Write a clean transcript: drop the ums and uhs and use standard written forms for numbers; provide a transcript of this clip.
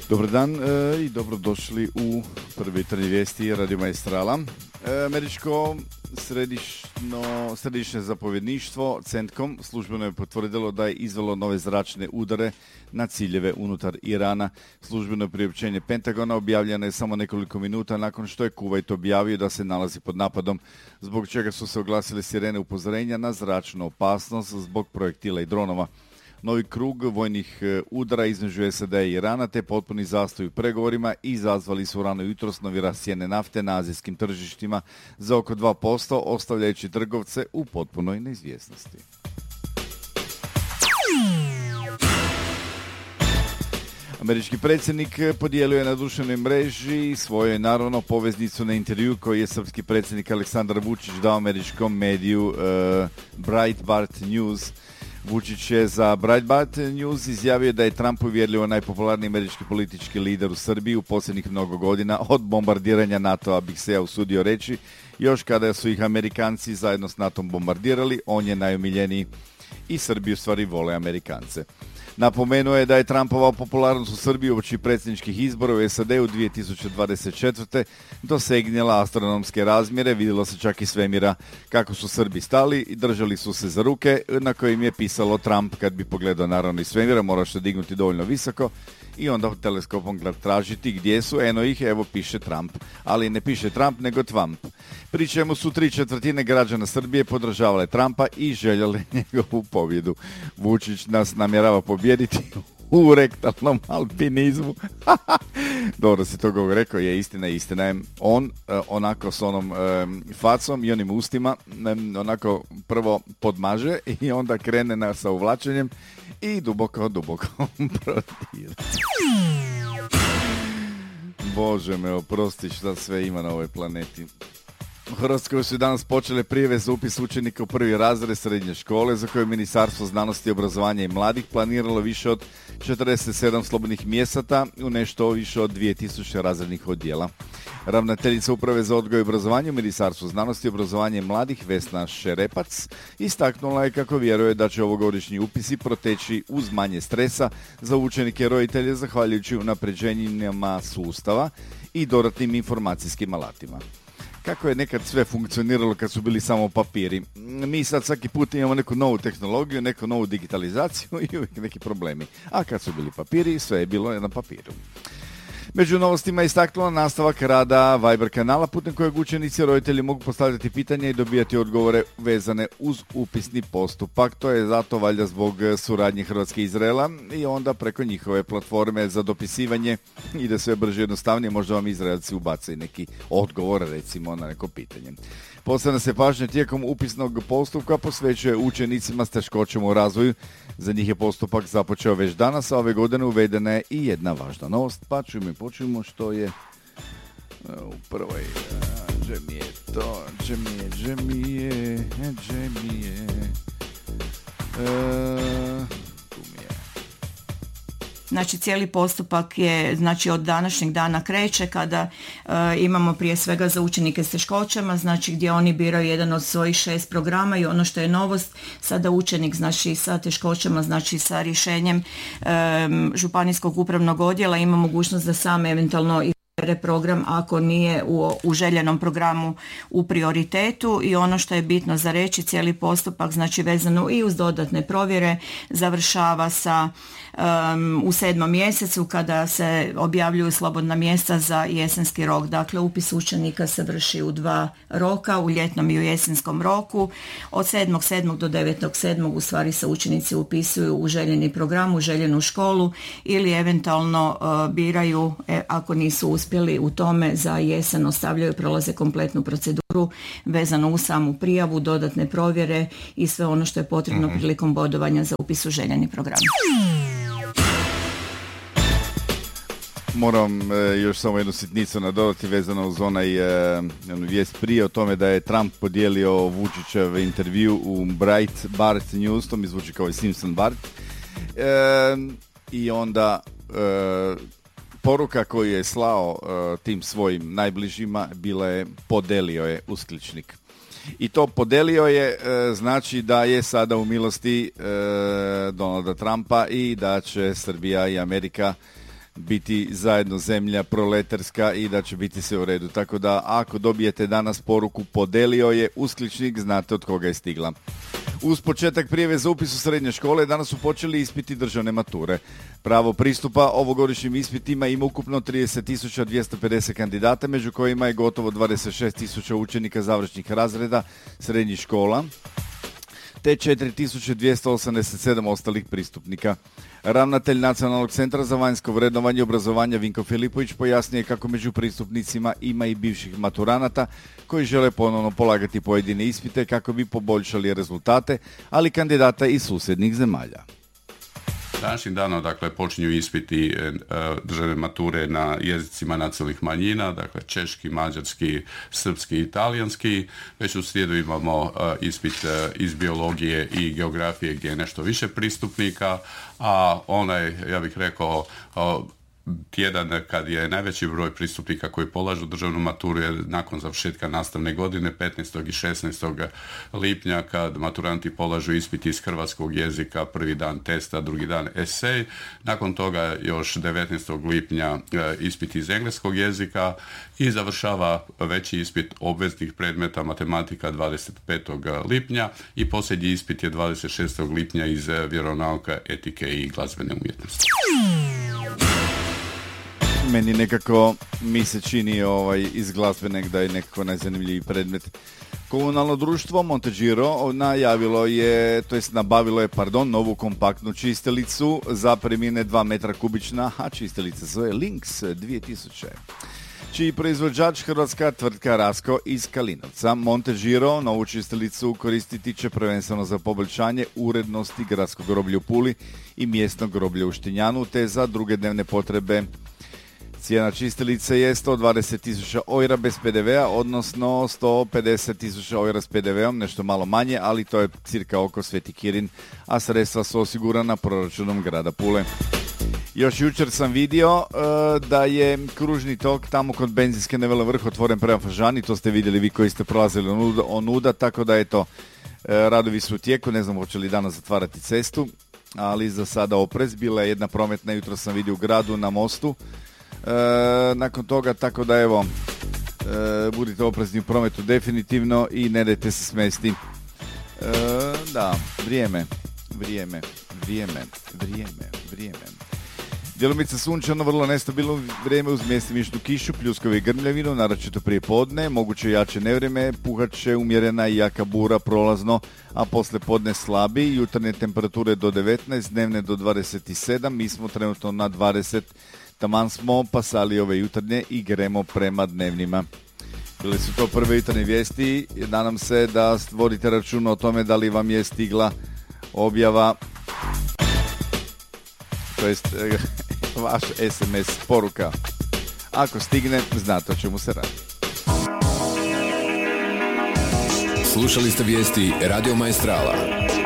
Dobar dan i dobrodošli u prve jutarnje vijesti Radio Maestrala. Američko središnje zapovjedništvo CENTCOM službeno je potvrdilo da je izvelo nove zračne udare na ciljeve unutar Irana. Službeno priopćenje Pentagona objavljeno je samo nekoliko minuta nakon što je Kuvajt objavio da se nalazi pod napadom, zbog čega su se oglasile sirene upozorenja na zračnu opasnost zbog projektila i dronova. Novi krug vojnih udara između SAD-a i Irana te potpuni zastoj u pregovorima izazvali su rano jutros novi rast cijene nafte na azijskim tržištima za oko 2%, ostavljajući trgovce u potpunoj neizvjesnosti. Američki predsjednik podijelio je na društvenoj mreži svojoj naravno poveznicu na intervju koji je srpski predsjednik Aleksandar Vučić dao američkom mediju Breitbart News. Vučić je za Breitbart News izjavio da je Trump uvjerljivo najpopularniji američki politički lider u Srbiji u posljednjih mnogo godina. Od bombardiranja NATO-a bih se ja usudio reći, još kada su ih Amerikanci zajedno s NATO-om bombardirali, on je najomiljeniji i Srbi u stvari vole Amerikance. Napomenuo je da je Trumpova popularnost u Srbiji uoči predsjedničkih izbora u SAD-u 2024. dosegnjela astronomske razmjere, vidjelo se čak i svemira kako su Srbi stali i držali su se za ruke, na kojim je pisalo Trump. Kad bi pogledao naravno iz svemira, moraš se dignuti dovoljno visoko i onda teleskopom tražiti gdje su, eno ih, evo piše Trump. Ali ne piše Trump, nego Tvamp. Pri čemu su 3/4 građana Srbije podržavale Trumpa i željeli njegovu pobjedu. Vučić nas namjerava pobijediti u rektalnom alpinizmu. Dobro si to rekao, je istina je. On onako s onom facom i onim ustima onako prvo podmaže i onda krene sa uvlačenjem i duboko protira. Bože me oprosti šta sve ima na ovoj planeti. U Hrvatskoj su danas počele prijave za upis učenika u prvi razred srednje škole, za koje Ministarstvo znanosti, obrazovanja i mladih planiralo više od 47 slobodnih mjesta u nešto više od 2000 razrednih odjela. Ravnateljica Uprave za odgoj i obrazovanje u Ministarstvu znanosti, obrazovanja i mladih Vesna Šerepac istaknula je kako vjeruje da će ovogodišnji upisi proteći uz manje stresa za učenike i roditelje zahvaljujući unapređenjima sustava i dodatnim informacijskim alatima. Kako je nekad sve funkcioniralo kad su bili samo papiri. Mi sad svaki put imamo neku novu tehnologiju, neku novu digitalizaciju i uvijek neki problemi. A kad su bili papiri, sve je bilo na papiru. Među novostima je istaknula nastavak rada Viber kanala putem kojeg učenici i roditelji mogu postavljati pitanja i dobijati odgovore vezane uz upisni postupak. To je zato valjda zbog suradnje Hrvatske i Izraela i onda preko njihove platforme za dopisivanje ide sve brže i jednostavnije. Možda vam Izraelci ubace neki odgovor recimo na neko pitanje. Posebna se pažnja tijekom upisnog postupka posvećuje učenicima s teškoćama u razvoju. Za njih je postupak započeo već danas, a ove godine uvedena je i jedna važna novost. Pa počujemo što je u prvoj džemije. Tu mi je. Znači cijeli postupak je od današnjeg dana kreće kada imamo prije svega za učenike s teškoćama, gdje oni biraju jedan od svojih 6 programa i ono što je novost, sada učenik sa teškoćama, sa rješenjem županijskog upravnog odjela ima mogućnost da sam eventualno program ako nije u željenom programu u prioritetu. I ono što je bitno za reći, cijeli postupak vezano i uz dodatne provjere završava u 7. mjesecu kada se objavljuju slobodna mjesta za jesenski rok. Dakle, upis učenika se vrši u 2 roka, u ljetnom i u jesenskom roku. Od 7.7. do 9.7. u stvari se učenici upisuju u željeni program, u željenu školu ili eventualno biraju, ako nisu uspjeli u tome, za jesen ostavljaju, prolaze kompletnu proceduru vezano uz samu prijavu, dodatne provjere i sve ono što je potrebno prilikom bodovanja za upis u željeni program. Moram još samo jednu sitnicu nadodati vezano uz onaj vijest prije o tome da je Trump podijelio Vučićev intervju u Breitbart News, to mi zvuči kao i Simpson Bart. I onda poruka koju je slao tim svojim najbližima bila je podelio je uskličnik. I to podelio je, znači da je sada u milosti Donalda Trumpa i da će Srbija i Amerika biti zajedno zemlja proletarska i da će biti sve u redu. Tako da ako dobijete danas poruku podelio je uskličnik, znate od koga je stigla. Uz početak prijave za upis u srednje škole danas su počeli ispiti državne mature. Pravo pristupa ovogodišnjim ispitima ima ukupno 30.250 kandidata, među kojima je gotovo 26.000 učenika završnih razreda srednjih škola, te 4.287 ostalih pristupnika. Ravnatelj Nacionalnog centra za vanjsko vrednovanje i obrazovanja Vinko Filipović pojasnije kako među pristupnicima ima i bivših maturanata koji žele ponovno polagati pojedine ispite kako bi poboljšali rezultate, ali kandidata iz susjednih zemalja. Današnjim danom, počinju ispiti državne mature na jezicima nacionalnih manjina, češki, mađarski, srpski i talijanski. Već u srijedu imamo ispit iz biologije i geografije gdje je nešto više pristupnika, a onaj, ja bih rekao, tjedan kad je najveći broj pristupnika koji polažu državnu maturu je nakon završetka nastavne godine 15. i 16. lipnja kad maturanti polažu ispit iz hrvatskog jezika, prvi dan testa, drugi dan esej. Nakon toga još 19. lipnja ispit iz engleskog jezika i završava veći ispit obveznih predmeta matematika 25. lipnja i posljednji ispit je 26. lipnja iz vjeronauka, etike i glazbene umjetnosti. Meni nekako mi se čini iz glazbenog da je nekako najzanimljiviji predmet. Komunalno društvo Montegiro nabavilo je novu kompaktnu čistilicu za primjene 2 metra kubična, a čistilica zove Lynx 2000. Čiji proizvođač hrvatska tvrtka Rasko iz Kalinovca. Montegiro novu čistilicu koristiti će prvenstveno za poboljšanje urednosti gradskog groblja u Puli i mjesnog groblja u Štinjanu, te za druge dnevne potrebe. Cijena čistilice je 120.000 eura bez PDV-a, odnosno 150.000 eura s PDV-om, nešto malo manje, ali to je cirka oko Sveti Kirin, a sredstva su osigurana proračunom grada Pule. Još jučer sam vidio da je kružni tok tamo kod benzinske Nevele Vrh otvoren prema Fažani, to ste vidjeli vi koji ste prolazili onuda, tako da eto, radovi su u tijeku, ne znam hoće li danas zatvarati cestu, ali za sada oprez. Bila je jedna prometna, jutro sam vidio u gradu na mostu, nakon toga, tako da evo, budite oprezni u prometu definitivno i ne dajte se smesti. Da, vrijeme. Djelomice sunčano, vrlo nestabilno vrijeme uz mjestimičnu kišu, pljuskove i grmljavinu, naročito prije podne, moguće jače nevrijeme, puhat će umjerena i jaka bura prolazno, a posle podne slabi, jutarnje temperature do 19, dnevne do 27, mi smo trenutno na 20, taman smo pasali ove jutarnje i gremo prema dnevnima. Bile su to prve jutarnje vijesti, nadam se da vodite račun o tome da li vam je stigla objava, to jest vaš SMS poruka. Ako stigne, znate o čemu se radi. Slušali ste vijesti Radio Maestrala.